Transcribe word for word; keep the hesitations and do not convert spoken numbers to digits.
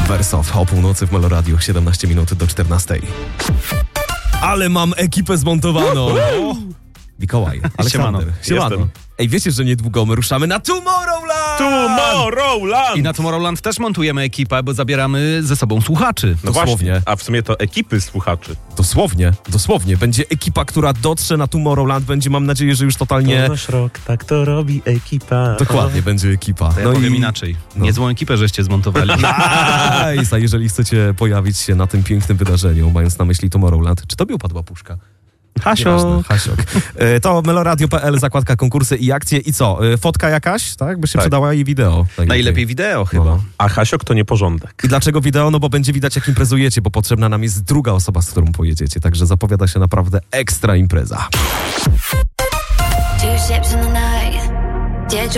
Wersow o północy w Meloradiu, siedemnaście minut do czternastej. Ale mam ekipę zmontowaną. Mikołaj, Aleksander. Siemano. Ej, wiecie, że niedługo my ruszamy na Tomorrowland! Tomorrowland! I na Tomorrowland też montujemy ekipę, bo zabieramy ze sobą słuchaczy. No Dosłownie. właśnie, a w sumie to ekipy słuchaczy. Dosłownie, dosłownie. Będzie ekipa, która dotrze na Tomorrowland. Będzie, mam nadzieję, że już totalnie... To nasz rok, tak to robi ekipa. Dokładnie, będzie ekipa. To ja no powiem i... inaczej. no. Niezłą ekipę żeście zmontowali. Nice, a jeżeli chcecie pojawić się na tym pięknym wydarzeniu, mając na myśli Tomorrowland, czy tobie upadła puszka? Hasio. Hasiok. E, To meloradio kropka p l, zakładka konkursy i akcje. I co? E, Fotka jakaś, tak? By się Tak. przydała i wideo. Tak Najlepiej wideo chyba. No. A Hasiok to nieporządek. I dlaczego wideo? No bo będzie widać, jak imprezujecie, bo potrzebna nam jest druga osoba, z którą pojedziecie. Także zapowiada się naprawdę ekstra impreza. Two ships in the night. Yeah,